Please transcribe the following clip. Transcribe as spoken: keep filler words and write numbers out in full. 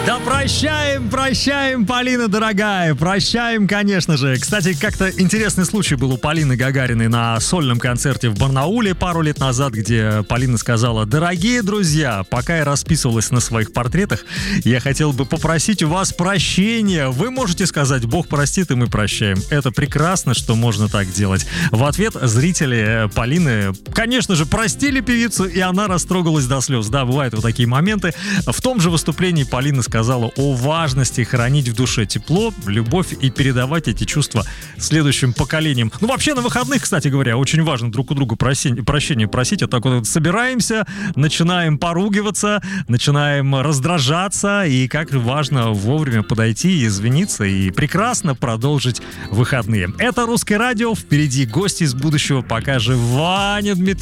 Да прощаем, прощаем, Полина дорогая, прощаем, конечно же. Кстати, как-то интересный случай был у Полины Гагариной на сольном концерте в Барнауле пару лет назад, где Полина сказала: дорогие друзья, пока я расписывалась на своих портретах, я хотел бы попросить у вас прощения. Вы можете сказать: Бог простит, и мы прощаем. Это прекрасно, что можно так делать. В ответ зрители Полины, конечно же, простили певицу, и она растрогалась до слез. Да, бывают вот такие моменты. В том же выступлении Полина сказала о важности хранить в душе тепло, любовь и передавать эти чувства следующим поколениям. Ну, вообще, на выходных, кстати говоря, очень важно друг у друга прощения, прощения просить. А так вот собираемся, начинаем поругиваться, начинаем раздражаться, и как важно вовремя подойти и извиниться, и прекрасно продолжить выходные. Это «Русское радио», впереди гости из будущего, пока же Ваня Дмитриев.